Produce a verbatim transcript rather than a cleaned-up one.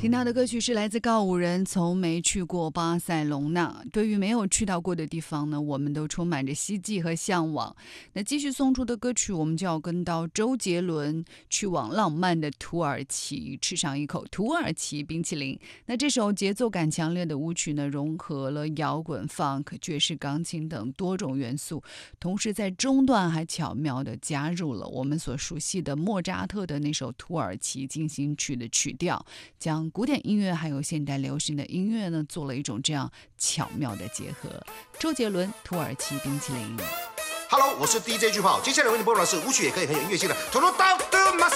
听到的歌曲是来自告五人，从没去过巴塞隆纳。对于没有去到过的地方呢，我们都充满着希冀和向往。那继续送出的歌曲，我们就要跟到周杰伦，去往浪漫的土耳其，吃上一口土耳其冰淇淋。那这首节奏感强烈的舞曲呢，融合了摇滚、funk、爵士、钢琴等多种元素，同时在中段还巧妙地加入了我们所熟悉的莫扎特的那首土耳其进行曲的曲调，将古典音乐还有现代流行的音乐呢，做了一种这样巧妙的结合。周杰伦土耳其冰淇淋。 Hello， 我是 D J 巨炮，接下来为你播放的是舞曲也可以很有音乐性的《Todo Down to My